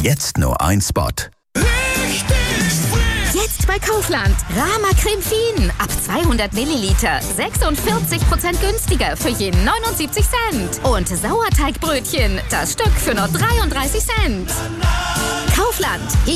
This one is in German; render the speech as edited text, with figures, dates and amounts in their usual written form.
Jetzt nur ein Spot. Jetzt bei Kaufland. Rama Creme Fien. Ab 200 Milliliter. 46% günstiger für je 79 Cent. Und Sauerteigbrötchen. Das Stück für nur 33 Cent. Kaufland.